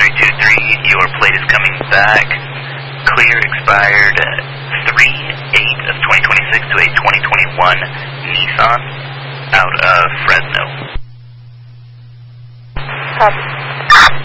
323, your plate is coming back. Clear, expired 3/8 of 2026 to a 2021 Nissan out of Fresno. Copy.